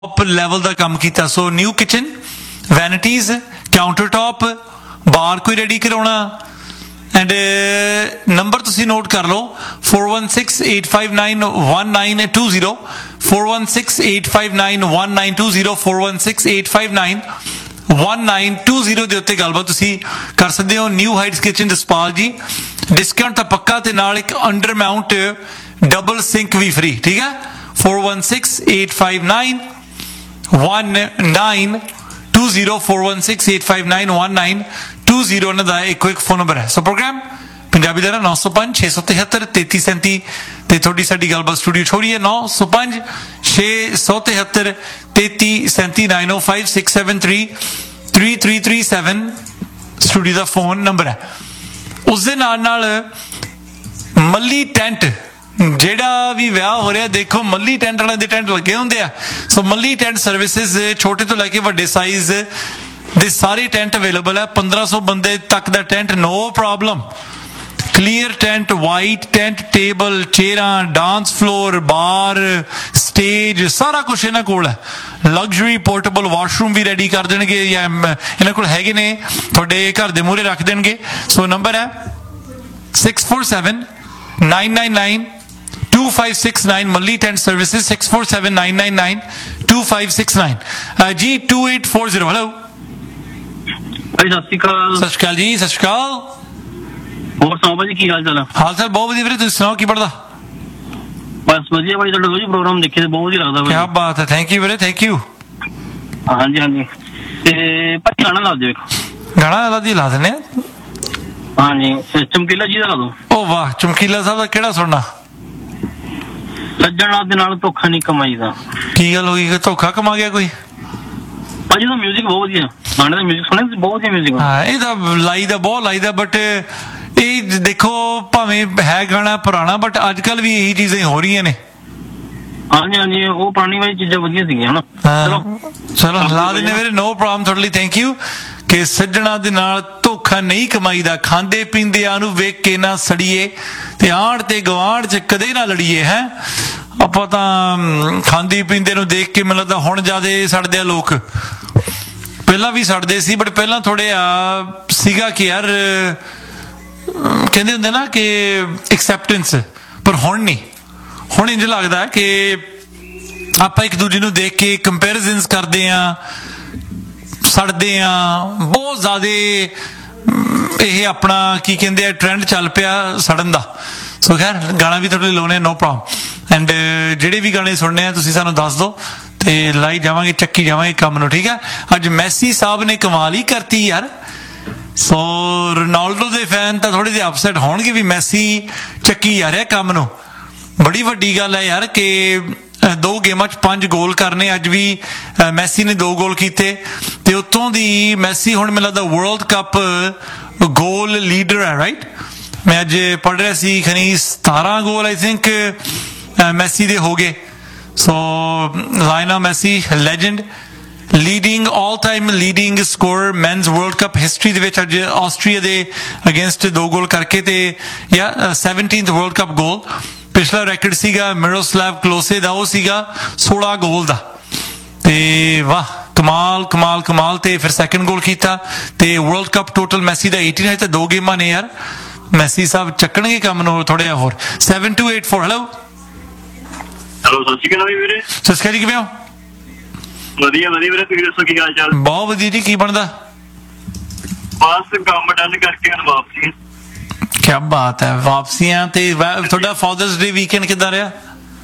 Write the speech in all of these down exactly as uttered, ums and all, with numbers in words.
Top level का काम किया। So new kitchen, vanities, counter top, बार कोई रेडी कराना एंड नंबर तुसी नोट कर लो four one six eight five nine one nine to zero four one six eight five nine one nine to zero four one six eight five nine one nine to zero के उत्ते गलबात तुसी कर सकते हो। New Heights kitchen Jaspal जी, discount तो पक्का ते नाल एक अंडर माउंट डबल सिंक भी फ्री, ठीक है। Four one six eight five nine one nine to zero four one six eight five nine one nine to zero उन्होंने का एक एक फोन नंबर है। सो प्रोग्राम पंजाबी दर नौ सौ पांच छे सौ तिहत्तर तेती सैंती ते थोड़ी साडी गलबात स्टूडियो छोड़ी है नौ सौ पांच छे सौ तिहत्तर तेती सैंती नाइन ओ five six seven three three three three seven studio का फोन नंबर है। उस दे नाल नाल मल्ली टेंट ਜਿਹੜਾ ਵੀ ਵਿਆਹ ਹੋ ਰਿਹਾ ਦੇਖੋ ਮੱਲੀ ਟੈਂਟ ਵਾਲਿਆਂ ਦੇ ਟੈਂਟ ਲੱਗੇ ਹੁੰਦੇ ਆ। ਸੋ ਮੱਲੀ ਟੈਂਟ ਸਰਵਿਸਿਜ਼ ਛੋਟੇ ਤੋਂ ਲੈ ਕੇ ਵੱਡੇ ਸਾਈਜ਼ ਦੇ ਸਾਰੇ ਟੈਂਟ ਅਵੇਲੇਬਲ ਹੈ। ਪੰਦਰਾਂ ਸੌ ਬੰਦੇ ਤੱਕ ਦਾ tent no problem. Clear tent, white tent, table, ਚੇਅਰਾਂ, dance floor, ਬਾਰ, ਸਟੇਜ, ਸਾਰਾ ਕੁਛ ਇਹਨਾਂ ਕੋਲ ਹੈ। ਲਗਜ਼ਰੀ ਪੋਰਟੇਬਲ ਵਾਸ਼ਰੂਮ ਵੀ ਰੈਡੀ ਕਰ ਦੇਣਗੇ ਜਾਂ ਇਹਨਾਂ ਕੋਲ ਹੈਗੇ ਨੇ, ਤੁਹਾਡੇ ਘਰ ਦੇ ਮੂਹਰੇ ਰੱਖ ਦੇਣਗੇ। ਸੋ ਨੰਬਰ ਹੈ six four seven ਨਾइन nine nine to five six nine Malli tent services six four seven nine nine nine to five six nine ji to eight four zero. Hello भाई सत श्री अकाल। सत श्री अकाल जी, सत श्री अकाल। ਹੋਰ ਸੁਣਾਓ ਭਾਜੀ ਕੀ ਹਾਲ ਚਾਲ ਆ? ਹਾਲ ਚਾਲ ਬਹੁਤ ਵਧੀਆ ਵੀਰੇ, ਤੁਸੀਂ ਸੁਣਾਓ ਕੀ ਪੜਦਾ? ਬਸ ਵਧੀਆ ਭਾਈ, ਤੁਹਾਡਾ ਰੋਜ਼ ਪ੍ਰੋਗਰਾਮ ਦੇਖੇ ਤੇ ਬਹੁਤ ਵਧੀਆ ਲੱਗਦਾ ਭਾਈ। ਕੀ ਬਾਤ ਹੈ, ਥੈਂਕ ਯੂ ਵੀਰੇ, ਥੈਂਕ ਯੂ। ਹਾਂਜੀ ਹਾਂਜੀ ਤੇ ਭਾਈ ਗਾਣਾ ਲਾ ਦਿਓ ਇੱਕ। ਗਾਣਾ ਲਾ ਦੀ ਲਾ ਦਿੰਦੇ ਆ। ਹਾਂਜੀ ਚਮਕੀਲਾ ਜੀ ਦਾ ਲਾ ਦੋ। ਉਹ ਵਾਹ, ਚਮਕੀਲਾ ਸਾਹਿਬ ਦਾ ਕਿਹੜਾ ਸੁਣਨਾ? ਸੱਜਣਾ ਦੇ ਨਾਲ ਧੋਖਾ ਨਹੀਂ ਕਮਾਈਦਾ। ਕੀ ਗੱਲ ਹੋਈ, ਧੋਖਾ ਕਮਾ ਗਿਆ ਕੋਈ? ਭਾਜੀ ਦਾ 뮤직 ਬਹੁਤ ਵਧੀਆ, ਗਾਣੇ ਦਾ 뮤직 ਸੁਣਿਆ ਬਹੁਤ ਵਧੀਆ 뮤직। ਹਾਂ ਇਹਦਾ ਲਾਈਦਾ ਬਹੁਤ ਲਾਈਦਾ, ਬਟ ਇਹ ਦੇਖੋ ਭਾਵੇਂ ਹੈ ਗਾਣਾ ਪੁਰਾਣਾ ਬਟ ਅੱਜ ਕੱਲ ਵੀ ਇਹੀ ਚੀਜ਼ਾਂ ਹੋ ਰਹੀਆਂ ਨੇ। ਹਾਂਜੀ ਹਾਂਜੀ ਉਹ ਪੁਰਾਣੀ ਵਾਲੀ ਚੀਜ਼ਾਂ ਵਧੀਆ ਸੀਗੀਆਂ ਹਨਾ। ਚਲੋ ਚਲੋ ਲਾ ਦਿੰਦੇ ਵੀਰੇ, ਨੋ ਪ੍ਰੋਬਲਮ, ਤੁਹਾਡੇ ਲਈ ਥੈਂਕ ਯੂ। ਕਿ ਸੱਜਣਾ ਦੇ ਨਾਲ ਧੋਖਾ ਨਹੀਂ ਕਮਾਈਦਾ, ਖਾਂਦੇ ਪੀਂਦਿਆਂ ਨੂੰ ਵੇਖ ਕੇ ਨਾ ਸੜੀਏ ਤੇ ਆਂਢ ਤੇ ਗਵਾਂਢ ਚ ਕਦੇ ਨਾ ਲੜੀਏ। ਹੈ ਆਪਾਂ ਤਾਂ ਖਾਂਦੀ ਪੀਂਦੇ ਨੂੰ ਦੇਖ ਕੇ ਮੈਨੂੰ ਲੱਗਦਾ ਹੁਣ ਜ਼ਿਆਦਾ ਸੜਦੇ ਆ ਲੋਕ, ਪਹਿਲਾਂ ਵੀ ਸੜਦੇ ਸੀ ਬਟ ਪਹਿਲਾਂ ਥੋੜੇ ਆ ਸੀਗਾ ਕਿ ਯਾਰ ਕਹਿੰਦੇ ਹੁੰਦੇ ਨਾ ਕਿ ਐਕਸੈਪਟੈਂਸ, ਪਰ ਹੁਣ ਨਹੀਂ। ਹੁਣ ਇੰਝ ਲੱਗਦਾ ਕਿ ਆਪਾਂ ਇੱਕ ਦੂਜੇ ਨੂੰ ਦੇਖ ਕੇ ਕੰਪੈਰੀਜ਼ਨਸ ਕਰਦੇ ਆ, ਸੜਦੇ ਆ ਬਹੁਤ ਜ਼ਿਆਦਾ। ਇਹ ਆਪਣਾ ਕੀ ਕਹਿੰਦੇ ਆ ਟ੍ਰੈਂਡ ਚੱਲ ਪਿਆ ਸੜਨ ਦਾ। ਸੋ ਖੈਰ ਗਾਣਾ ਵੀ ਤੁਹਾਡੇ ਲਈ ਲਾਉਣੇ, ਨੋ ਪ੍ਰੋਬਲਮ। ਐਂਡ ਜਿਹੜੇ ਵੀ ਗਾਣੇ ਸੁਣਨੇ ਆ ਤੁਸੀਂ ਸਾਨੂੰ ਦੱਸ ਦਿਓ ਤੇ ਲਾਈ ਜਾਵਾਂਗੇ, ਚੱਕੀ ਜਾਵਾਂਗੇ ਕੰਮ ਨੂੰ, ਠੀਕ ਹੈ। ਅੱਜ ਮੈਸੀ ਸਾਹਿਬ ਨੇ ਕਮਾਲ ਹੀ ਕਰਤੀ ਯਾਰ। ਸੋ ਰੋਨਾਲਡੋ ਦੇ ਫੈਨ ਤਾਂ ਥੋੜੇ ਜਿਹੇ ਅਪਸੈਟ ਹੋਣਗੇ ਵੀ ਮੈਸੀ ਚੱਕੀ ਜਾ ਰਿਹਾ ਕੰਮ ਨੂੰ। ਬੜੀ ਵੱਡੀ ਗੱਲ ਹੈ ਯਾਰ ਕਿ ਦੋ ਗੇਮਾਂ ਚ ਪੰਜ ਗੋਲ ਕਰਨੇ। ਅੱਜ ਵੀ ਮੈਸੀ ਨੇ ਦੋ ਗੋਲ ਕੀਤੇ ਤੇ ਉੱਤੋਂ ਦੀ ਮੈਸੀ ਹੁਣ ਮੈਨੂੰ ਲੱਗਦਾ ਵਰਲਡ ਕੱਪ ਗੋਲ ਲੀਡਰ ਹੈ, ਰਾਈਟ। ਮੈਂ ਅੱਜ ਪੜ੍ਹ ਰਿਹਾ ਸੀ ਖਨੀ ਸਤਾਰਾਂ ਗੋਲ ਆਈ ਥਿੰਕ ਮੈਸੀ ਦੇ ਹੋ ਗਏ। ਸੋ ਲਾਇਨਲ Messi legend, leading all time leading score men's world cup history ਦੇ ਵਿੱਚ ਅੱਜ ਆਸਟਰੀਆ ਦੇ ਅਗੇਂਸਟ ਦੋ ਗੋਲ ਕਰਕੇ ਤੇ ਜਾਂ ਸੈਵਨਟੀਨਥ ਵਰਲਡ ਕੱਪ ਗੋਲ। ਪਿਛਲਾ ਰੈਕਡ ਸੀਗਾ ਮਿਰੋਸਲਾਵ ਕਲੋਸੇ ਦਾ, ਉਹ ਸੀਗਾ ਸੋਲਾਂ ਗੋਲ ਦਾ। ਤੇ ਵਾਹ ਕਮਾਲ ਕਮਾਲ ਕਮਾਲ। ਤੇ ਫਿਰ ਸੈਕਿੰਡ ਗੋਲ ਕੀਤਾ ਤੇ ਵਰਲਡ ਕੱਪ ਟੋਟਲ ਮੈਸੀ ਦਾ ਅਠਾਰਾਂ ਹੈ ਤੇ ਦੋ ਗੇਮਾਂ ਨੇ ਯਾਰ। ਮੈਸੀ ਸਾਹਿਬ ਚੱਕਣਗੇ ਕੰਮ ਨੂੰ ਥੋੜਾ ਜਿਹਾ ਹੋਰ। Seven to eight four. Hello hello ਸਤਿ ਸ਼੍ਰੀ ਅਕਾਲ ਵੀਰੇ। ਸਤਿ ਸ਼੍ਰੀ ਅਕਾਲ, ਕਿਵੇਂ ਹੋ? ਵਧੀਆ ਵਧੀਆ ਵੀਰੇ, ਤੁਸੀਂ ਦੱਸੋ ਕੀ ਹਾਲ ਚਾਲ? ਬਹੁਤ ਵਧੀਆ ਜੀ, ਕੀ ਬਣਦਾ? ਬਸ ਕੰਮ ਡਨ ਕਰਕੇ ਹੁਣ ਵਾਪਸੀ। ਕੀ ਬਾਤ ਹੈ, ਵਾਪਸੀਆਂ। ਤੇ ਤੁਹਾਡਾ ਫਾਦਰਸ ਡੇ ਵੀਕਐਂਡ ਕਿੱਦਾਂ ਰਿਹਾ?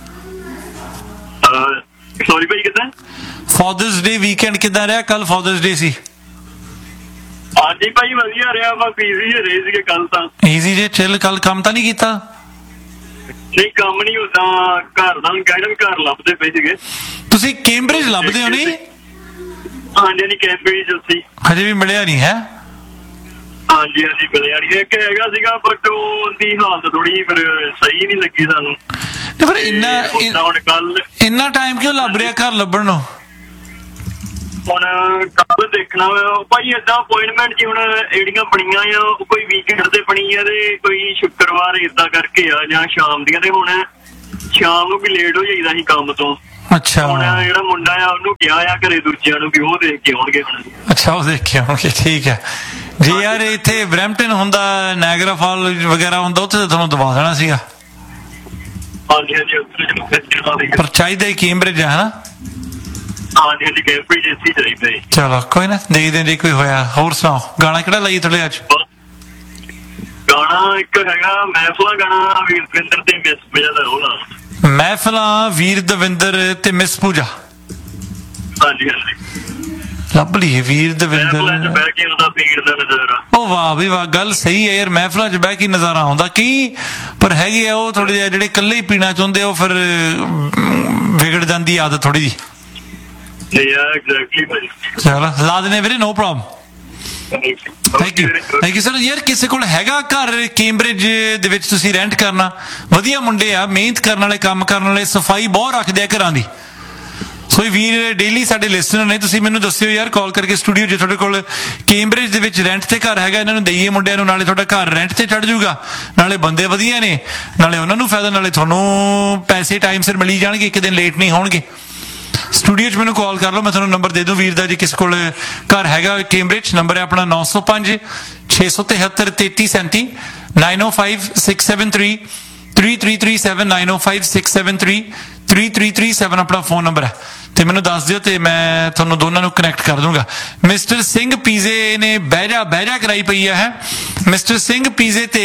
ਸੌਰੀ ਭਾਈ ਕਿੱਦਾਂ? ਫਾਦਰਸ ਡੇ ਵੀਕਐਂਡ ਕਿੱਦਾਂ ਰਿਹਾ? ਕੱਲ ਫਾਦਰਸ ਡੇ ਸੀ। ਹਾਂਜੀ ਭਾਈ ਵਧੀਆ ਰਿਹਾ, ਬਸ ਈਜ਼ੀ ਜਿਹੇ ਰਹੇ ਸੀਗੇ ਕੱਲ ਤਾਂ। ਈਜ਼ੀ ਜੇ ਚਿਲ। ਕੱਲ ਕੰਮ ਤਾਂ ਨਹੀਂ ਕੀਤਾ? ਨਹੀਂ ਕੰਮ ਨਹੀਂ ਹੁੰਦਾ, ਘਰ ਦਾ ਕਹਿਣਾ ਵੀ ਘਰ ਲੱਭਦੇ ਪਏ ਸੀਗੇ। ਤੁਸੀਂ ਕੈਂਬਰਿਜ ਲੱਭਦੇ ਹੋ? ਨਹੀਂ ਹਾਂਜੀ ਹਾਂਜੀ ਕੈਂਬਰਿਜ ਸੀ। ਹਜੇ ਵੀ ਮਿਲਿਆ ਨਹੀਂ ਹੈ? ਹਾਂਜੀ ਹਾਂਜੀ ਮਿਲਿਆ ਨਹੀਂ। ਇੱਕ ਹੈਗਾ ਸੀਗਾ ਬਟ ਉਹਦੀ ਹਾਲਤ ਥੋੜੀ ਫਿਰ ਸਹੀ ਨਹੀਂ ਲੱਗੀ ਸਾਨੂੰ। ਤੇ ਫਿਰ ਇੰਨਾ ਹੁਣ ਕੱਲ ਇੰਨਾ ਟਾਈਮ ਕਿਉਂ ਲੱਭ ਰਿਹਾ ਘਰ ਲੱਭਣ ਨੂੰ? ਹੁਣ ਕੱਲ ਦੇਖਣਾ ਭਾਈ ਏਦਾਂ ਅਪੁਆਇੰਟਮੈਂਟ ਜੀ ਹੁਣ ਜਿਹੜੀਆਂ ਬਣੀਆਂ ਆ ਕੋਈ ਵੀਕਐਂਡ ਤੇ ਬਣੀ ਆ ਤੇ ਕੋਈ ਸ਼ੁੱਕਰਵਾਰ ਏਦਾਂ ਕਰਕੇ ਆ ਜਾਂ ਸ਼ਾਮ ਦੀਆਂ। ਤੇ ਹੁਣ ਸ਼ਾਮ ਨੂੰ ਵੀ ਲੇਟ ਹੋ ਜਾਈਦਾ ਸੀ ਕੰਮ ਤੋਂ। ਅੱਛਾ ਹੁਣ ਜਿਹੜਾ ਮੁੰਡਾ ਆ ਉਹਨੂੰ ਕਿਹਾ ਆ ਘਰੇ ਦੂਜਿਆਂ ਨੂੰ ਕਿ ਉਹ ਦੇਖ ਕੇ ਆਉਣਗੇ ਹੁਣ। ਅੱਛਾ ਉਹ ਦੇਖ ਕੇ ਆਉਣਗੇ, ਠੀਕ ਹੈ ਜੀ। ਯਾਰ ਇੱਥੇ ਬਰੈਂਪਟਨ ਹੁੰਦਾ, ਨਾਇਗਰਾ ਫਾਲ ਵਗੈਰਾ ਹੁੰਦਾ, ਉੱਥੇ ਤਾਂ ਤੁਹਾਨੂੰ ਦਵਾ ਦੇਣਾ ਸੀਗਾ। ਹਾਂਜੀ ਹਾਂਜੀ ਉੱਥੇ ਪਰ ਚਾਹੀਦਾ ਹੀ ਕੈਂਬਰਿਜ ਹੈ ਹਨਾ। ਹਾਂਜੀ ਹਾਂਜੀ ਕੈਂਬਰਿਜ ਇੱਥੇ ਚਾਹੀਦਾ ਜੀ। ਚਲੋ ਕੋਈ ਨਾ, ਦੇਖਦੇ ਜੇ ਕੋਈ ਹੋਇਆ। ਹੋਰ ਸੁਣਾਓ, ਗਾਣਾ ਕਿਹੜਾ ਲਾਈ ਤੁਹਾਡੇ ਅੱਜ? ਗਾਣਾ ਇੱਕ ਹੈਗਾ ਮਹਿਫਲਾਂ, ਗਾਣਾ ਵੀਰ ਦਵਿੰਦਰ ਤੇ ਮਿਸ ਪੂਜਾ ਦਾ ਉਹ ਲਾ। ਮਹਿਫਲਾਂ, ਵੀਰ ਦਵਿੰਦਰ ਤੇ ਮਿਸ ਪੂਜਾ। ਹਾਂਜੀ ਹਾਂਜੀ ਲੱਭ ਲਈਏ ਵੀਰ ਦਵਿੰਦਰ। ਬਹਿ ਕੇ ਉਹਦਾ ਪੀੜ ਦਾ ਨਜ਼ਾਰਾ। ਉਹ ਵਾਹ ਵੀ ਵਾਹ, ਗੱਲ ਸਹੀ ਹੈ ਯਾਰ, ਮਹਿਫਲਾਂ 'ਚ ਬਹਿ ਕੇ ਨਜ਼ਾਰਾ ਆਉਂਦਾ। ਕਈ ਪਰ ਹੈਗੇ ਆ ਉਹ ਥੋੜੇ ਜਿਹੇ ਜਿਹੜੇ ਇਕੱਲੇ ਹੀ ਪੀਣਾ ਚਾਹੁੰਦੇ, ਉਹ ਫਿਰ ਵਿਗੜ ਜਾਂਦੀ ਆਦਤ ਥੋੜੀ ਜਿਹੀ। ਚਲੋ ਲਾ ਦੇਣੇ ਵੀਰੇ, no problem. Thank you thank you sir. ਯਾਰ ਕਿਸੇ ਕੋਲ ਹੈਗਾ ਘਰ ਕੈਂਬਰਿਜ ਦੇ ਵਿੱਚ, ਤੁਸੀਂ ਰੈਂਟ ਕਰਨਾ, ਵਧੀਆ ਮੁੰਡੇ ਆ, ਮਿਹਨਤ ਕਰਨ ਵਾਲੇ, ਕੰਮ ਕਰਨ ਵਾਲੇ, ਸਫਾਈ ਬਹੁਤ ਰੱਖਦੇ ਆ ਘਰਾਂ ਦੀ। ਸੋ ਵੀਰ ਡੇਲੀ ਸਾਡੇ ਲਿਸਨਰ ਨੇ, ਤੁਸੀਂ ਮੈਨੂੰ ਦੱਸਿਓ ਯਾਰ ਕਾਲ ਕਰਕੇ ਸਟੂਡੀਓ, ਜੇ ਤੁਹਾਡੇ ਕੋਲ ਕੈਂਬਰਿਜ ਦੇ ਵਿੱਚ ਰੈਂਟ ਤੇ ਘਰ ਹੈਗਾ, ਇਹਨਾਂ ਨੂੰ ਦਈਏ ਮੁੰਡਿਆਂ ਨੂੰ, ਨਾਲੇ ਤੁਹਾਡਾ ਘਰ ਰੈਂਟ ਤੇ ਚੜ ਜਾਊਗਾ, ਨਾਲੇ ਬੰਦੇ ਵਧੀਆ ਨੇ, ਨਾਲੇ ਉਹਨਾਂ ਨੂੰ ਫਾਇਦਾ, ਨਾਲੇ ਤੁਹਾਨੂੰ ਪੈਸੇ ਟਾਈਮ ਸਿਰ ਮਿਲੀ ਜਾਣਗੇ, ਇੱਕ ਦਿਨ ਲੇਟ ਨਹੀਂ ਹੋਣਗੇ। ਸਟੂਡੀਓ 'ਚ ਮੈਨੂੰ ਕਾਲ ਕਰ ਲਓ, ਮੈਂ ਤੁਹਾਨੂੰ ਨੰਬਰ ਦੇ ਦੂੰ ਵੀਰ ਦਾ, ਜੀ ਕਿਸੇ ਕੋਲ ਘਰ ਹੈਗਾ ਕੈਂਬਰਿਜ। ਨੰਬਰ ਹੈ ਆਪਣਾ ਨੌ ਸੌ ਪੰਜ ਛੇ ਸੌ ਤਿਹੱਤਰ ਤੇਤੀ ਸੈਂਤੀ, ਨਾਈਨ ਓ five six seven three three three three seven, nine ਓ five six seven three three three three seven ਆਪਣਾ ਫੋਨ ਨੰਬਰ ਹੈ, ਤੇ ਮੈਨੂੰ ਦੱਸ ਦਿਓ ਤੇ ਮੈਂ ਤੁਹਾਨੂੰ ਦੋਨਾਂ ਨੂੰ ਕਨੈਕਟ ਕਰ ਦੂੰਗਾ। ਮਿਸਟਰ ਸਿੰਘ ਪੀਜ਼ੇ ਨੇ ਬਹਿਜਾ ਬਹਿਜਾ ਕਰਾਈ ਪਈ ਹੈ। ਮਿਸਟਰ ਸਿੰਘ ਪੀਜ਼ੇ ਤੇ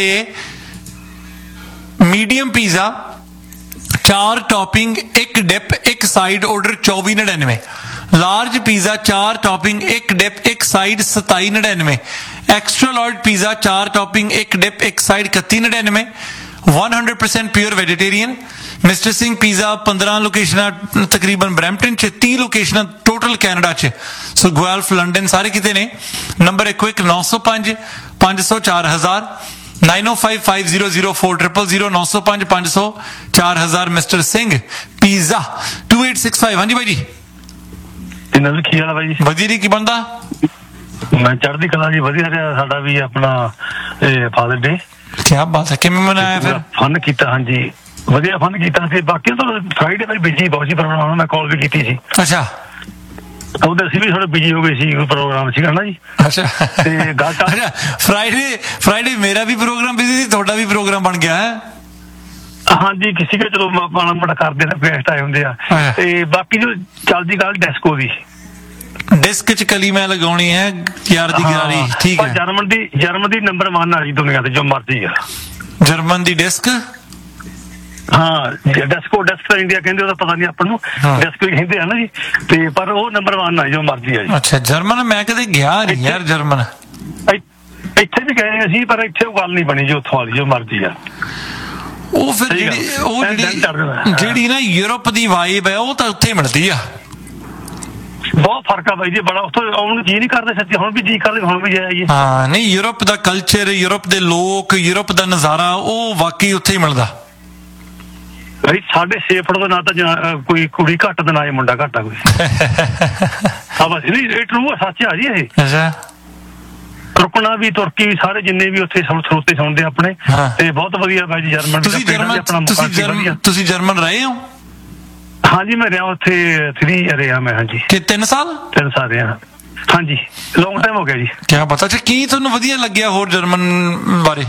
ਮੀਡੀਅਮ ਪੀਜ਼ਾ, ਚਾਰ ਟੌਪਿੰਗ, ਇੱਕ ਡਿਪ, ਇੱਕ ਸਾਈਡ, ਆਰਡਰ ਚੌਵੀ ਨੜਿਨਵੇਂ। ਲਾਰਜ ਪੀਜ਼ਾ, ਚਾਰ ਟੌਪਿੰਗ, ਇੱਕ ਡਿਪ, ਇੱਕ ਸਾਈਡ, ਸਤਾਈ ਨੜਿਨਵੇਂ। ਐਕਸਟਰਾ ਲਾਰਜ ਪੀਜ਼ਾ, ਚਾਰ ਟੌਪਿੰਗ, ਇੱਕ ਡਿਪ, ਇੱਕ ਸਾਈਡ, ਇਕੱਤੀ ਨੜਿਨਵੇਂ। one hundred percent pure vegetarian. Mister Singh pizza ਪੰਦਰਾਂ ਲੋਕੇਸ਼ਨਾਂ ਤਕਰੀਬਨ ਬਰੈਂਪਟਨ 'ਚ, ਤੀਹ ਲੋਕੇਸ਼ਨਾਂ ਟੋਟਲ ਕੈਨੇਡਾ 'ਚ, ਸੋ ਗੁਆਲਫ, ਲੰਡਨ ਸਾਰੇ ਕਿਤੇ ਨੇ। ਨੰਬਰ ਇੱਕੋ ਇੱਕ, ਨੌ ਸੌ ਪੰਜ ਪੰਜ ਸੌ ਚਾਰ ਹਜ਼ਾਰ, ਨਾਈਨ ਓ five five zero zero four triple zero, ਨੌ ਸੌ ਪੰਜ ਪੰਜ ਸੌ ਚਾਰ ਹਜ਼ਾਰ। Mister Singh pizza to eight six five. ਹਾਂਜੀ ਬਾਈ ਜੀ, ਇਹਨਾਂ ਦਾ ਕੀ ਹਾਲ ਹੈ ਬਾਈ ਜੀ? ਵਧੀਆ ਜੀ, ਕੀ ਬਣਦਾ? ਮੈਂ ਚੜ੍ਹਦੀ ਕਲਾ ਜੀ, ਵਧੀਆ ਰਿਹਾ ਸਾਡਾ ਵੀ ਆਪਣਾ ਇਹ ਫਾਦਰ ਡੇ। ਕਿਆ ਬਾਤ ਹੈ, ਕਿਵੇਂ ਮਨਾਇਆ ਫਿਰ? ਫਨ ਕੀਤਾ, ਹਾਂਜੀ ਵਧੀਆ ਫਨ ਕੀਤਾ ਸੀ। ਬਾਕੀ ਤਾਂ ਫਰਾਈਡੇ ਵਾਲੀ ਬਿਜੀ ਬਹੁਤ ਸੀ ਪ੍ਰੋਗਰਾਮ, ਮੈਂ ਕਾਲ ਵੀ ਕੀਤੀ ਸੀ। ਅੱਛਾ ਉਹਦੇ ਅਸੀਂ ਵੀ ਥੋੜੇ ਬਿਜੀ ਹੋ ਗਏ ਸੀ, ਕੋਈ ਪ੍ਰੋਗਰਾਮ ਸੀਗਾ ਨਾ ਜੀ। ਅੱਛਾ ਤੇ ਗੱਲ ਤਾਂ ਫਰਾਈਡੇ ਫਰਾਈਡੇ ਮੇਰਾ ਵੀ ਪ੍ਰੋਗਰਾਮ ਬਿਜ਼ੀ ਸੀ, ਤੁਹਾਡਾ ਵੀ ਪ੍ਰੋਗਰਾਮ ਬਣ ਗਿਆ ਹੈ? ਹਾਂਜੀ ਕਿਸੇ ਕੇ ਚਲੋ ਮਾੜਾ ਮੋਟਾ ਕਰਦੇ ਨੇ, ਗੈਸਟ ਆਏ ਹੁੰਦੇ ਆ। ਤੇ ਬਾਕੀ ਜੋ ਚੱਲਦੀ ਗੱਲ ਡੈਸਕੋ ਦੀ, ਡਿਸਕ 'ਚ ਕਲੀ ਮੈਂ ਲਗਾਉਣੀ ਹੈ ਯਾਰ ਦੀ ਗਰਾਰੀ, ਠੀਕ ਹੈ। ਜਰਮਨ ਦੀ ਜਰਮਨ ਦੀ ਨੰਬਰ ਵਨ ਆ ਜੀ ਦੁਨੀਆ ਤੇ, ਜੋ ਮਰਜ਼ੀ ਆ। ਜਰਮਨ ਦੀ ਡਿਸਕ, ਹਾਂ ਡੈਸਕੋ, ਡੈਸਕ ਤਾਂ ਇੰਡੀਆ ਕਹਿੰਦੇ, ਉਹਦਾ ਪਤਾ ਨਹੀਂ ਆਪਾਂ ਨੂੰ, ਡੈਸਕੋ ਹੀ ਕਹਿੰਦੇ ਆ ਨਾ ਜੀ। ਤੇ ਪਰ ਉਹ ਨੰਬਰ ਵਨ ਆ, ਜੋ ਮਰਜ਼ੀ ਆ ਜੀ। ਅੱਛਾ ਜਰਮਨ, ਮੈਂ ਕਦੇ ਗਿਆ ਨਹੀਂ ਯਾਰ ਜਰਮਨ। ਇੱਥੇ ਵੀ ਗਏ ਅਸੀਂ, ਪਰ ਇੱਥੇ ਉਹ ਗੱਲ ਨਹੀਂ ਬਣੀ ਜੀ ਉੱਥੋਂ ਵਾਲੀ, ਜੋ ਮਰਜ਼ੀ ਆ। ਉਹ ਫਿਰ ਜਿਹੜੀ ਉਹ ਜਿਹੜੀ ਜਿਹੜੀ ਨਾ ਯੂਰਪ ਦੀ ਵਾਈਬ ਹੈ, ਉਹ ਤਾਂ ਉੱਥੇ ਮਿਲਦੀ ਆ। ਬਹੁਤ ਫਰਕ ਆ ਬਾਈ ਜੀ, ਬੜਾ। ਉੱਥੋਂ ਆਉਣ ਨੂੰ ਜੀ ਨਹੀਂ ਕਰਦੇ ਸੱਚੀ, ਹੁਣ ਵੀ ਜੀ ਕਰਦੇ, ਹੁਣ ਵੀ ਜਾਈਏ। ਹਾਂ ਨਹੀਂ, ਯੂਰਪ ਦਾ ਕਲਚਰ, ਯੂਰਪ ਦੇ ਲੋਕ, ਯੂਰਪ ਦਾ ਨਜ਼ਾਰਾ, ਉਹ ਵਾਕਈ ਉੱਥੇ ਹੀ ਮਿਲਦਾ। ਭਾਈ ਸਾਡੇ ਛੇ ਫੁੱਟ ਦਾ ਨਾ ਤਾਂ ਕੋਈ ਕੁੜੀ ਘੱਟ ਤੇ ਨਾ ਇਹ ਮੁੰਡਾ ਘੱਟ ਆ ਕੋਈ। ਹਾਂ ਬਸ ਨਹੀਂ, ਇਹ ਟਰੂ ਸੱਚ ਆ ਜੀ ਇਹ। ਅੱਛਾ ਤੁਰਕਣਾ ਵੀ, ਤੁਰਕੀ ਵੀ, ਸਾਰੇ ਜਿੰਨੇ ਵੀ ਉੱਥੇ ਸਰੋਤੇ ਸੁਣਦੇ ਆਪਣੇ, ਤੇ ਬਹੁਤ ਵਧੀਆ ਬਾਈ ਜੀ ਜਰਮਨ। ਤੁਸੀਂ ਜਰਮਨ ਤੁਸੀਂ ਜਰਮਨ ਰਹੇ ਹੋ? ਹਾਂਜੀ ਮੈਂ ਰਿਹਾ ਉੱਥੇ, ਥਰੀ ਰਿਹਾ ਮੈਂ। ਹਾਂਜੀ ਕਿ ਤਿੰਨ ਸਾਲ ਤਿੰਨ ਸਾਲ ਰਿਹਾ, ਹਾਂਜੀ ਲੌਂਗ ਟਾਈਮ ਹੋ ਗਿਆ ਜੀ। ਕਿਆ ਪਤਾ। ਅੱਛਾ ਕੀ ਤੁਹਾਨੂੰ ਵਧੀਆ ਲੱਗਿਆ ਹੋਰ ਜਰਮਨ ਬਾਰੇ?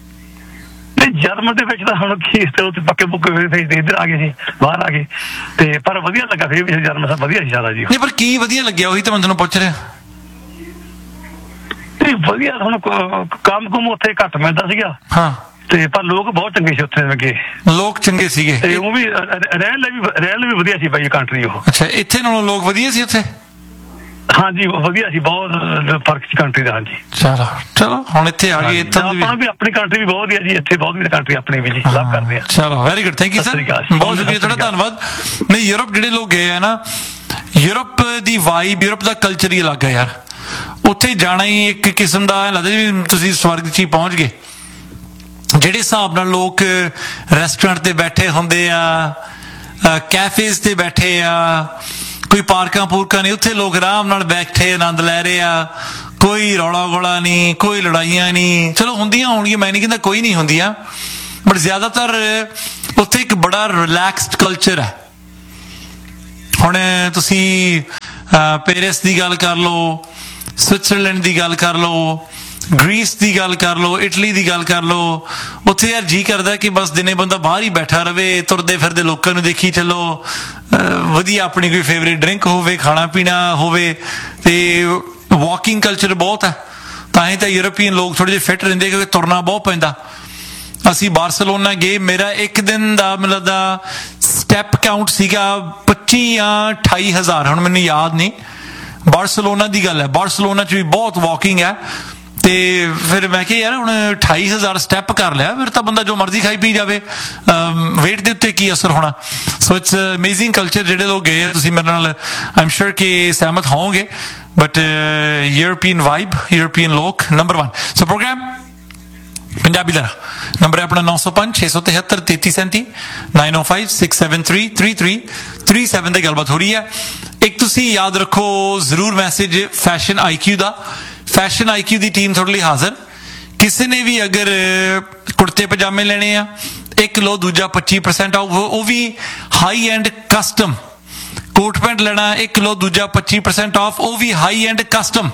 ਜਰਮਨ ਦੇ ਵਿੱਚ ਤਾਂ ਹੁਣ ਕੀ ਉੱਥੇ ਪੱਕੇ ਪੁੱਕੇ ਹੋਏ, ਇੱਧਰ ਆ ਗਏ ਸੀ, ਬਾਹਰ ਆ ਗਏ, ਤੇ ਪਰ ਵਧੀਆ ਲੱਗਾ ਫਿਰ ਵੀ ਜਰਮਨ ਸਭ ਵਧੀਆ ਸੀ ਸਾਰਾ ਜੀ। ਨਹੀਂ ਪਰ ਕੀ ਵਧੀਆ ਲੱਗਿਆ, ਉਹੀ ਤਾਂ ਮੈਂ ਤੁਹਾਨੂੰ ਪੁੱਛ ਰਿਹਾ। ਵਧੀਆ ਹੁਣ ਕੰਮ ਕੁਮ ਉੱਥੇ ਘੱਟ ਮਿਲਦਾ ਸੀਗਾ, ਹਾਂ, ਤੇ ਪਰ ਲੋਕ ਬਹੁਤ ਚੰਗੇ ਸੀ ਉੱਥੇ ਲੱਗੇ, ਲੋਕ ਚੰਗੇ ਸੀਗੇ, ਤੇ ਉਹ ਵੀ ਰਹਿਣ ਲਈ ਵੀ ਰਹਿਣ ਲਈ ਵੀ ਵਧੀਆ ਸੀ ਬਾਈ ਕੰਟਰੀ ਉਹ। ਅੱਛਾ ਇੱਥੇ ਨਾਲੋਂ ਲੋਕ ਵਧੀਆ ਸੀ ਉੱਥੇ? ਹਾਂਜੀ ਵਧੀਆ ਸੀ, ਬਹੁਤ ਫਰਕ ਸੀ ਕੰਟਰੀ ਦਾ। ਹਾਂਜੀ ਚਲੋ ਚਲੋ ਹੁਣ ਇੱਥੇ ਆ ਗਏ, ਇੱਥੇ ਆਪਾਂ ਵੀ ਆਪਣੀ ਕੰਟਰੀ ਵੀ ਬਹੁਤ ਵਧੀਆ ਜੀ, ਇੱਥੇ ਬਹੁਤ ਵਧੀਆ ਕੰਟਰੀ ਆਪਣੀ ਵੀ ਜੀ, ਲਵ ਕਰਦੇ ਆ। ਚਲੋ very good, thank you sir, ਬਹੁਤ ਸ਼ੁਕਰੀਆ ਤੁਹਾਡਾ, ਧੰਨਵਾਦ। ਨਹੀਂ ਯੂਰਪ ਜਿਹੜੇ ਲੋਕ ਗਏ ਆ ਨਾ, ਯੂਰਪ ਦੀ ਵਾਈਬ, ਯੂਰਪ ਦਾ ਕਲਚਰ ਹੀ ਅਲੱਗ ਹੈ ਯਾਰ। ਉੱਥੇ ਜਾਣਾ ਹੀ ਇੱਕ ਕਿਸਮ ਦਾ ਲੱਗਦਾ ਵੀ ਤੁਸੀਂ ਸਵਰਗ 'ਚ ਹੀ ਪਹੁੰਚ ਗਏ। ਜਿਹੜੇ ਹਿਸਾਬ ਨਾਲ ਲੋਕ ਰੈਸਟੋਰੈਂਟ ਤੇ ਬੈਠੇ ਹੁੰਦੇ ਆ, ਕੈਫੇਜ਼ ਤੇ ਬੈਠੇ ਆ, ਕੋਈ ਪਾਰਕਾਂ ਪੂਰਕਾਂ ਨਹੀਂ, ਉੱਥੇ ਲੋਕ ਆਰਾਮ ਨਾਲ ਬੈਠੇ ਆਨੰਦ ਲੈ ਰਹੇ ਆ, ਕੋਈ ਰੌਲਾ ਗੋਲਾ ਨਹੀਂ, ਕੋਈ ਲੜਾਈਆਂ ਨਹੀਂ। ਚਲੋ ਹੁੰਦੀਆਂ ਹੋਣਗੀਆਂ, ਮੈਂ ਨਹੀਂ ਕਹਿੰਦਾ ਕੋਈ ਨਹੀਂ ਹੁੰਦੀਆਂ, ਬਟ ਜ਼ਿਆਦਾਤਰ ਉੱਥੇ ਇੱਕ ਬੜਾ ਰਿਲੈਕਸਡ ਕਲਚਰ ਹੈ। ਹੁਣ ਤੁਸੀਂ ਪੈਰਿਸ ਦੀ ਗੱਲ ਕਰ ਲਓ, ਸਵਿਟਜ਼ਰਲੈਂਡ ਦੀ ਗੱਲ ਕਰ ਲਓ, ਗ੍ਰੀਸ ਦੀ ਗੱਲ ਕਰ ਲਓ, ਇਟਲੀ ਦੀ ਗੱਲ ਕਰ ਲਓ, ਉੱਥੇ ਯਾਰ ਜੀ ਕਰਦਾ ਕਿ ਬਸ ਦਿਨੇ ਬੰਦਾ ਬਾਹਰ ਹੀ ਬੈਠਾ ਰਵੇ, ਤੁਰਦੇ ਫਿਰਦੇ ਲੋਕਾਂ ਨੂੰ ਦੇਖੀ ਚੱਲੋ, ਵਧੀਆ ਆਪਣੀ ਕੋਈ ਫੇਵਰੇਟ ਡਰਿੰਕ ਹੋਵੇ, ਖਾਣਾ ਪੀਣਾ ਹੋਵੇ, ਤੇ ਵਾਕਿੰਗ ਕਲਚਰ ਬਹੁਤ ਹੈ। ਤਾਂ ਹੀ ਤਾਂ ਯੂਰਪੀਅਨ ਲੋਕ ਥੋੜ੍ਹੇ ਜਿਹੇ ਫਿੱਟ ਰਹਿੰਦੇ ਕਿਉਂਕਿ ਤੁਰਨਾ ਬਹੁਤ ਪੈਂਦਾ। ਅਸੀਂ ਬਾਰਸਲੋਨਾ ਗਏ, ਮੇਰਾ ਇੱਕ ਦਿਨ ਦਾ ਮੈਨੂੰ ਲੱਗਦਾ ਸਟੈਪ ਕਾਊਂਟ ਸੀਗਾ ਪੱਚੀ ਜਾਂ ਅਠਾਈ ਹਜ਼ਾਰ, ਹੁਣ ਮੈਨੂੰ ਯਾਦ ਨਹੀਂ। ਬਾਰਸਲੋਨਾ ਦੀ ਗੱਲ ਹੈ, ਬਾਰਸਲੋਨਾ 'ਚ ਵੀ ਬਹੁਤ ਵਾਕਿੰਗ ਹੈ। ਤੇ ਫਿਰ ਮੈਂ ਕਿਹਾ ਯਾਰ ਹੁਣ ਅਠਾਈ ਹਜ਼ਾਰ ਸਟੈਪ ਕਰ ਲਿਆ, ਫਿਰ ਤਾਂ ਬੰਦਾ ਜੋ ਮਰਜ਼ੀ ਖਾਈ ਪੀ ਜਾਵੇ, ਵੇਟ ਦੇ ਉੱਤੇ ਕੀ ਅਸਰ ਹੋਣਾ। So it's amazing culture. ਜਿਹੜੇ ਲੋਕ ਗਏ ਆ ਤੁਸੀਂ ਮੇਰੇ ਨਾਲ ਆਈ ਐਮ ਸ਼ੋਰ ਕਿ ਸਹਿਮਤ ਹੋਵੋਗੇ, ਬਟ ਯੂਰਪੀਅਨ ਵਾਈਬ, ਯੂਰਪੀਅਨ ਲੋਕ ਨੰਬਰ ਵਨ। ਸੋ ਪ੍ਰੋਗਰਾਮ ਪੰਜਾਬੀ ਦਾ ਨੰਬਰ ਹੈ ਆਪਣਾ ਨੌ ਸੌ ਪੰਜ ਛੇ ਸੌ ਤਿਹੱਤਰ ਤੇਤੀ ਸੈਂਤੀ ਨਾਈਨ ਓ five six seven three three three three seven ਤੇ ਗੱਲਬਾਤ ਹੋ ਰਹੀ ਹੈ। ਇੱਕ ਤੁਸੀਂ ਯਾਦ ਰੱਖੋ ਜ਼ਰੂਰ ਮੈਸੇਜ ਫੈਸ਼ਨ ਆਈ ਕਿਊ ਦਾ। ਫੈਸ਼ਨ ਆਈ ਕਿਊ ਦੀ ਟੀਮ ਤੁਹਾਡੇ ਲਈ ਹਾਜ਼ਰ। ਕਿਸੇ ਨੇ ਵੀ ਅਗਰ ਕੁੜਤੇ ਪਜਾਮੇ ਲੈਣੇ ਆ, ਇੱਕ ਲੋ ਦੂਜਾ ਪੱਚੀ ਪਰਸੈਂਟ ਆਊ, ਉਹ ਵੀ high end custom. Coat pant ਲੈਣਾ, ਇੱਕ ਲੋ ਦੂਜਾ ਪੱਚੀ ਪਰਸੈਂਟ ਆਫ, ਉਹ ਵੀ ਹਾਈ ਐਂਡ ਕਸਟਮ।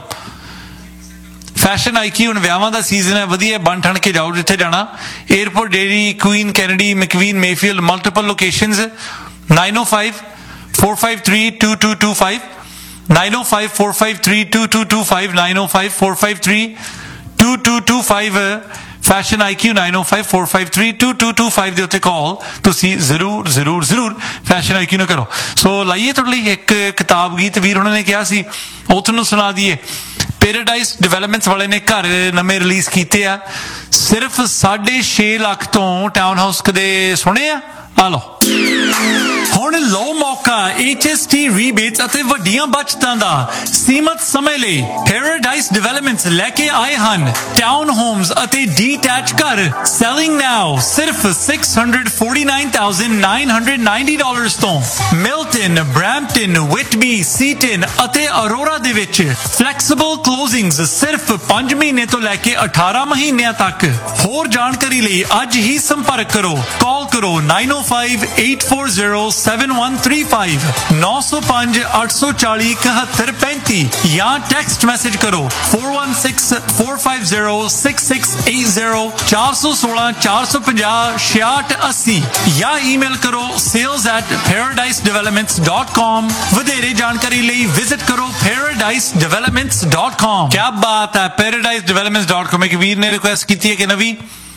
ਫੈਸ਼ਨ ਆਈ ਕਿਊ, ਹੁਣ ਵਿਆਹਾਂ ਦਾ ਸੀਜ਼ਨ ਹੈ, ਵਧੀਆ ਬਣ ਠਣ ਕੇ ਜਾਓ ਜਿੱਥੇ ਜਾਣਾ। Airport, dairy, Queen Kennedy, ਮੈਕਵੀਨ, Mayfield, multiple locations. Nine O five four five three two to to five nine O five four five three two to to five nine O five four five three two to to five fashion I Q nine O five four five three two to to five ਦੇ ਉੱਤੇ ਕਾਲ ਤੁਸੀਂ ਜ਼ਰੂਰ ਜ਼ਰੂਰ ਜ਼ਰੂਰ fashion ਆਈ ਕਿਊ ਨੂੰ ਕਰੋ। ਸੋ ਲਾਈਏ ਤੁਹਾਡੇ ਲਈ ਇੱਕ ਕਿਤਾਬ ਗੀਤ ਵੀਰ ਉਹਨਾਂ ਨੇ ਕਿਹਾ ਸੀ ਉਹ ਤੁਹਾਨੂੰ ਸੁਣਾ ਦਈਏ। ਪੈਰਾਡਾਈਜ਼ ਡਿਵੈਲਪਮੈਂਟਸ ਵਾਲੇ ਨੇ ਘਰ ਨਵੇਂ ਰਿਲੀਜ਼ ਕੀਤੇ ਆ, ਸਿਰਫ ਸਾਢੇ ਛੇ ਲੱਖ ਤੋਂ ਟਾਊਨ ਹਾਊਸ ਕਦੇ ਸੁਣੇ ਆ? ਆ ਲਓ ਹੁਣ ਲਓ ਮੌਕਾ ਐਚ ਐਸ ਟੀ ਰੀਬੇਟਸ ਅਤੇ ਵੱਡੀਆਂ ਬਚਤਾਂ ਦਾ ਸੀਮਤ ਸਮੇਂ ਲਈ। ਪੈਰਾਡਾਈਜ਼ ਡਿਵੈਲਪਮੈਂਟਸ ਲੈ ਕੇ ਆਏ ਹਨ ਟਾਊਨ ਹੋਮਸ ਅਤੇ ਡੀਟੈਚ ਘਰ। ਸੈਲਿੰਗ ਨਾਓ ਸਿਰਫ six hundred forty nine thousand nine hundred ninety dollars ਤੋਂ। ਮਿਲਟਨ, ਬਰੈਂਪਟਨ, ਵਿਟਬੀ, ਸੀਟਨ ਅਤੇ ਅਰੋਰਾ ਦੇ ਵਿੱਚ ਫਲੈਕਸੀਬਲ ਕਲੋਜ਼ਿੰਗਸ ਸਿਰਫ ਪੰਜ ਮਹੀਨੇ ਤੋਂ ਲੈ ਕੇ ਅਠਾਰਾਂ ਮਹੀਨਿਆਂ ਤੱਕ। ਹੋਰ ਜਾਣਕਾਰੀ ਲਈ ਅੱਜ ਹੀ ਸੰਪਰਕ ਕਰੋ। ਕਾਲ ਕਰੋ ਨਾਈਨ ਓ five eight four zero seven one three five ਨੌ ਸੌ ਪੰਜ ਅੱਠ ਸੌ ਚਾਲੀ ਇਕਹੱਤਰ ਪੈਂਤੀ ਜਾਂ ਟੈਕਸਟ ਮੈਸੇਜ ਕਰੋ four one six four five zero six six eight zero ਚਾਰ ਸੌ ਸੋਲਾਂ ਚਾਰ ਸੌ ਪੰਜਾਹ ਛਿਆਹਠ ਅੱਸੀ ਜਾਂ ਈਮੇਲ ਕਰੋ sales at paradise developments dot com। ਵਧੇਰੇ ਜਾਣਕਾਰੀ ਲਈ ਵਿਜ਼ਿਟ ਕਰੋ paradise developments dot com। ਕਿਆ ਬਾਤ ਹੈ, paradise developments dot com। ਇੱਕ ਵੀਰ ਨੇ ਰਿਕੁਐਸਟ ਕੀਤੀ ਹੈ ਕਿ ਨਵੀਂ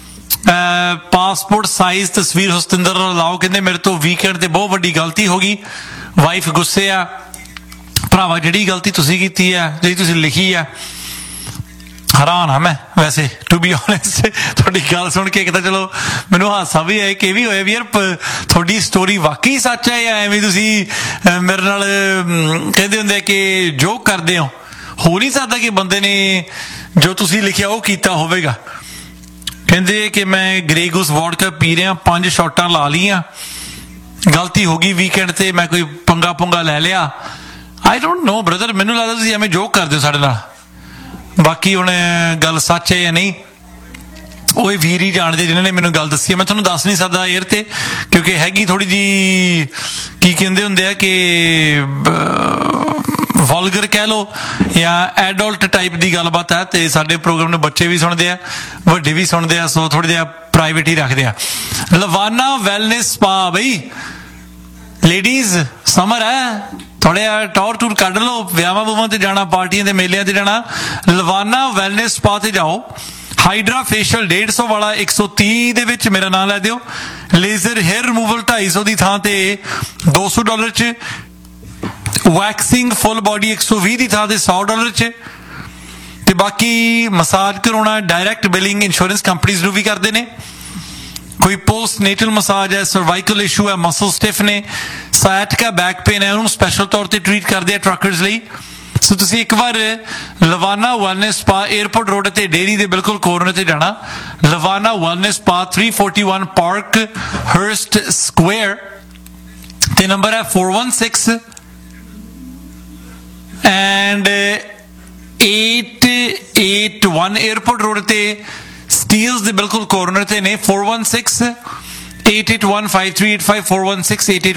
ਪਾਸਪੋਰਟ ਸਾਈਜ਼ ਤਸਵੀਰ ਹੁਸਤਿੰਦਰ ਨਾਲ ਲਾਓ। ਕਹਿੰਦੇ ਮੇਰੇ ਤੋਂ ਵੀਕਐਂਡ ਤੇ ਬਹੁਤ ਵੱਡੀ ਗਲਤੀ ਹੋ ਗਈ, ਵਾਈਫ ਗੁੱਸੇ ਆ। ਭਰਾਵਾ ਜਿਹੜੀ ਗਲਤੀ ਤੁਸੀਂ ਕੀਤੀ ਆ, ਜਿਹੜੀ ਤੁਸੀਂ ਲਿਖੀ ਆ, ਹੈਰਾਨ ਆ ਮੈਂ ਵੈਸੇ ਟੂ ਬੀ ਓਨੈਸਟ। ਤੁਹਾਡੀ ਗੱਲ ਸੁਣ ਕੇ ਇੱਕ ਤਾਂ ਚਲੋ ਮੈਨੂੰ ਹਾਸਾ ਵੀ ਆਇਆ ਕਿ ਵੀ ਹੋਇਆ ਵੀ ਯਾਰ ਤੁਹਾਡੀ ਸਟੋਰੀ ਵਾਕਈ ਸੱਚ ਹੈ ਜਾਂ ਐਵੇਂ ਤੁਸੀਂ ਮੇਰੇ ਨਾਲ ਕਹਿੰਦੇ ਹੁੰਦੇ ਕਿ ਜੋਕ ਕਰਦੇ ਹੋ। ਹੋ ਨਹੀਂ ਸਕਦਾ ਕਿ ਬੰਦੇ ਨੇ ਜੋ ਤੁਸੀਂ ਲਿਖਿਆ ਉਹ ਕੀਤਾ ਹੋਵੇਗਾ। ਕਹਿੰਦੇ ਕਿ ਮੈਂ ਗ੍ਰੇ ਗੂਸ ਵੋਡਕਾ ਪੀ ਰਿਹਾ, ਪੰਜ ਸ਼ਾਟਾਂ ਲਾ ਲਈਆਂ, ਗਲਤੀ ਹੋ ਗਈ ਵੀਕਐਂਡ ਤੇ ਮੈਂ ਕੋਈ ਪੰਗਾ ਪੁੰਗਾ ਲੈ ਲਿਆ। ਆਈ ਡੋਂਟ ਨੋ ਬ੍ਰਦਰ, ਮੈਨੂੰ ਲੱਗਦਾ ਤੁਸੀਂ ਐਵੇਂ ਜੋਕ ਕਰਦੇ ਹੋ ਸਾਡੇ ਨਾਲ। ਬਾਕੀ ਹੁਣ ਗੱਲ ਸੱਚ ਹੈ ਜਾਂ ਨਹੀਂ ਉਹ ਇਹ ਵੀਰ ਹੀ ਜਾਣਦੇ ਜਿਨ੍ਹਾਂ ਨੇ ਮੈਨੂੰ ਗੱਲ ਦੱਸੀ ਹੈ। ਮੈਂ ਤੁਹਾਨੂੰ ਦੱਸ ਨਹੀਂ ਸਕਦਾ ਏਅਰ ਤੇ ਕਿਉਂਕਿ ਹੈਗੀ ਥੋੜੀ ਜੀ ਕੀ ਕਹਿੰਦੇ ਹੁੰਦੇ ਆ ਕਿ ਵਲਗਰ ਕਹਿ ਲਓ ਜਾਂ ਐਡਲਟ ਟਾਈਪ ਦੀ ਗੱਲਬਾਤ ਹੈ। ਤੇ ਸਾਡੇ ਪ੍ਰੋਗਰਾਮ ਨੂੰ ਬੱਚੇ ਵੀ ਸੁਣਦੇ ਆ, ਵੱਡੇ ਵੀ ਸੁਣਦੇ ਆ, ਸੋ ਥੋੜਾ ਜਿਹਾ ਪ੍ਰਾਈਵੇਟ ਹੀ ਰੱਖਦੇ ਆ। ਲਵਾਨਾ ਵੈਲਨੈਸ ਸਪਾ ਬਈ ਲੇਡੀਜ਼ ਸਮਰ ਹੈ, ਥੋੜਾ ਜਿਹਾ ਟੌਰ ਟੂਰ ਕੱਢ ਲਓ, ਵਿਆਹਾਂ ਵੂਹਾਂ ਤੇ ਜਾਣਾ, ਪਾਰਟੀਆਂ ਦੇ ਮੇਲਿਆਂ ਤੇ ਜਾਣਾ, ਲਵਾਨਾ ਵੈਲਨੈਸ ਸਪਾ ਤੇ ਜਾਓ। ਹਾਈਡਰਾ ਫੇਸ਼ੀਅਲ ਡੇਢ ਸੌ ਵਾਲਾ ਇੱਕ ਸੌ ਤੀਹ ਦੇ ਵਿੱਚ ਮੇਰਾ ਨਾਂ ਲੈ ਦਿਓ। ਲੇਜ਼ਰ ਹੇਅਰ ਰਿਮੂਵਲ ਢਾਈ ਸੌ ਦੀ ਥਾਂ ਤੇ ਦੋ ਸੌ ਡਾਲਰ ਚ। ਵੈਕਸਿੰਗ ਫੁੱਲ ਬੋਡੀ ਇੱਕ ਸੌ ਵੀਹ ਦੀ ਥਾਂ ਤੇ ਸੌ ਡਾਲਰ ਚ। ਤੇ ਬਾਕੀ ਮਸਾਜ ਕਰਾਉਣਾ ਡਾਇਰੈਕਟ ਬਿਲਿੰਗ ਇੰਸ਼ੋਰੈਂਸ ਕੰਪਨੀਜ਼ ਨੂੰ ਵੀ ਕਰਦੇ ਨੇ। ਕੋਈ ਪੋਸਟ ਨੇਟਲ ਮਸਾਜ ਹੈ, ਸਰਵਾਈਕਲ ਇਸ਼ੂ ਹੈ, ਮਸਲ ਸਟਿਫ ਨੇ, ਸਾਇਟਿਕਾ ਬੈਕ ਪੇਨ ਹੈ, ਉਹਨੂੰ ਸਪੈਸ਼ਲ ਤੌਰ ਤੇ ਟ੍ਰੀਟ ਕਰਦੇ ਆ ਟਰੱਕਰਸ ਲਈ। ਸੋ ਤੁਸੀਂ ਇੱਕ ਵਾਰ ਲਵਾਨਾ ਵੈਲਨੈਸ ਸਪਾ ਏਅਰਪੋਰਟ ਰੋਡ ਤੇ ਡੇਰੀ ਦੇ ਬਿਲਕੁਲ ਕੋਰਨਰ ਤੇ ਜਾਣਾ। ਲਵਾਨਾ wellness spa three forty one park ਹਰਸਟ square ਤੇ ਨੰਬਰ ਹੈ four one six and eight eight one airport road ਤੇ ਸਟੀਲਸ ਦੇ ਬਿਲਕੁਲ ਕੋਰਨਰ ਤੇ ਨੇ। Four one six eight eight one five three eight five four one six eight eight